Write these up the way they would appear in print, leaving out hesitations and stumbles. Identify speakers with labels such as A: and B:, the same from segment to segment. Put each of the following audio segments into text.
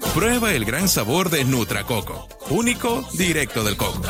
A: Prueba el gran sabor de Nutracoco, único, directo del coco.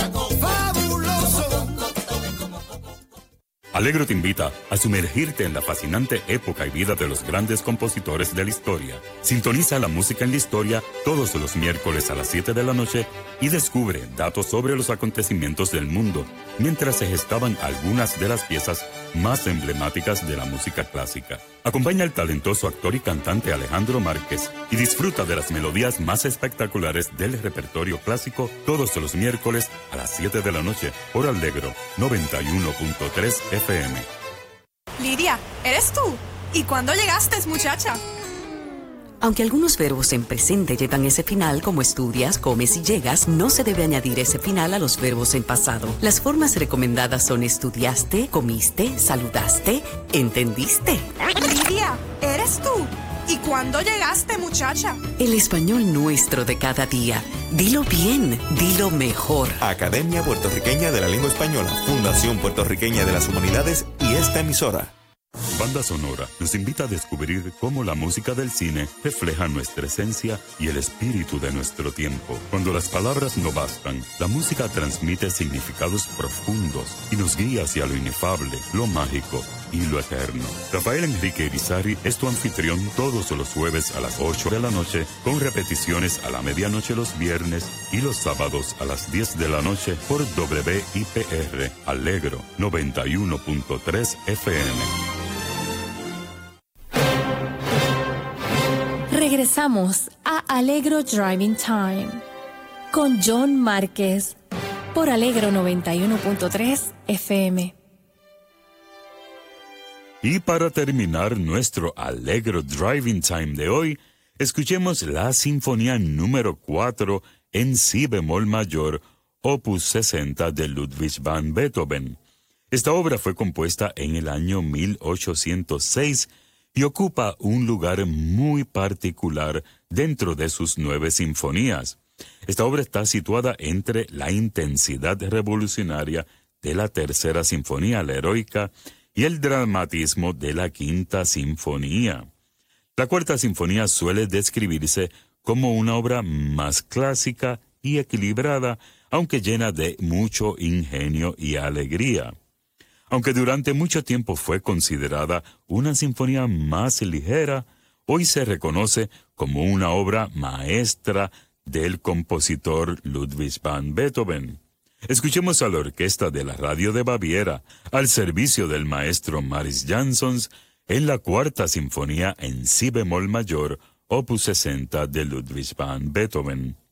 B: Alegro te invita a sumergirte en la fascinante época y vida de los grandes compositores de la historia. Sintoniza la música en la historia todos los miércoles a las 7 de la noche y descubre datos sobre los acontecimientos del mundo mientras se gestaban algunas de las piezas más emblemáticas de la música clásica. Acompaña al talentoso actor y cantante Alejandro Márquez y disfruta de las melodías más espectaculares del repertorio clásico todos los miércoles a las 7 de la noche por Alegro 91.3 FM.
C: Lidia, ¿eres tú? ¿Y cuándo llegaste, muchacha?
D: Aunque algunos verbos en presente llevan ese final, como estudias, comes y llegas, no se debe añadir ese final a los verbos en pasado. Las formas recomendadas son estudiaste, comiste, saludaste, entendiste.
C: Lidia, ¿eres tú? ¿Y cuándo llegaste, muchacha?
D: El español nuestro de cada día. Dilo bien, dilo mejor.
E: Academia Puertorriqueña de la Lengua Española, Fundación Puertorriqueña de las Humanidades y esta emisora.
B: Banda Sonora nos invita a descubrir cómo la música del cine refleja nuestra esencia y el espíritu de nuestro tiempo. Cuando las palabras no bastan, la música transmite significados profundos y nos guía hacia lo inefable, lo mágico y lo eterno. Rafael Enrique Irizarry es tu anfitrión todos los jueves a las 8 de la noche, con repeticiones a la medianoche los viernes y los sábados a las 10 de la noche por WIPR Alegro 91.3 FM.
F: Regresamos a Alegro Driving Time con John Márquez por Alegro 91.3 FM.
B: Y para terminar nuestro Alegro Driving Time de hoy, escuchemos la Sinfonía número 4 en Si bemol mayor, opus 60 de Ludwig van Beethoven. Esta obra fue compuesta en el año 1806 y ocupa un lugar muy particular dentro de sus 9 sinfonías. Esta obra está situada entre la intensidad revolucionaria de la tercera sinfonía, la heroica, y el dramatismo de la quinta sinfonía. La cuarta sinfonía suele describirse como una obra más clásica y equilibrada, aunque llena de mucho ingenio y alegría. Aunque durante mucho tiempo fue considerada una sinfonía más ligera, hoy se reconoce como una obra maestra del compositor Ludwig van Beethoven. Escuchemos a la orquesta de la Radio de Baviera, al servicio del maestro Maris Jansons, en la cuarta sinfonía en Si bemol mayor, opus 60 de Ludwig van Beethoven.